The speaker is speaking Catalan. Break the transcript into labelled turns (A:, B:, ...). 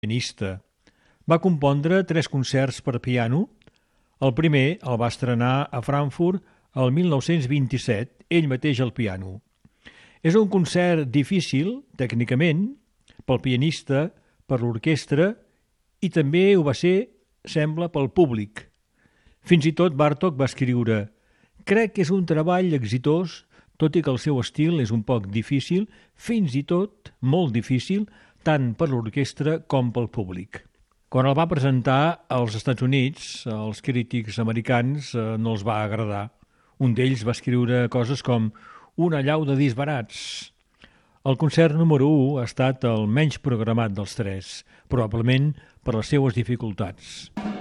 A: pianista. Va compondre 3 concerts per piano. El primer el va estrenar a Frankfurt el 1927, ell mateix al piano. És un concert difícil, tècnicament, pel pianista, per l'orquestra i també ho va ser, sembla, pel públic. Fins i tot Bartók va escriure: «Crec que és un treball exitós, tot i que el seu estil és un poc difícil, fins i tot molt difícil, tant per l'orquestra com pel públic». Quan el va presentar als Estats Units, els crítics americans no els va agradar. Un d'ells va escriure coses com «una allau de disbarats». El concert número 1 ha estat el menys programat dels 3, probablement per les seues dificultats.